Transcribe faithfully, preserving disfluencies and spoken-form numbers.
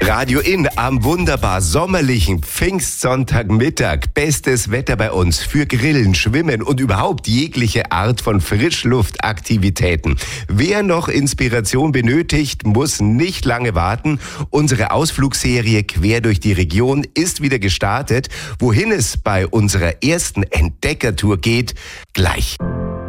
Radio In am wunderbar sommerlichen Pfingstsonntagmittag. Bestes Wetter bei uns für Grillen, Schwimmen und überhaupt jegliche Art von Frischluftaktivitäten. Wer noch Inspiration benötigt, muss nicht lange warten. Unsere Ausflugsserie Quer durch die Region ist wieder gestartet. Wohin es bei unserer ersten Entdeckertour geht, gleich.